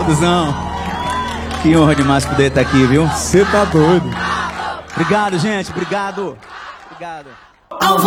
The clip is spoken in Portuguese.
Duzão, que honra demais poder estar aqui, viu? Você tá doido. Obrigado, gente, obrigado. Obrigado.